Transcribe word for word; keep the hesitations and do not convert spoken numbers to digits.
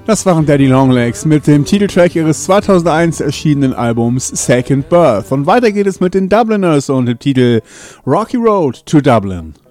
Das waren Daddy Longlegs mit dem Titeltrack ihres zweitausendeins erschienenen Albums Second Birth. Und weiter geht es mit den Dubliners und dem Titel Rocky Road to Dublin.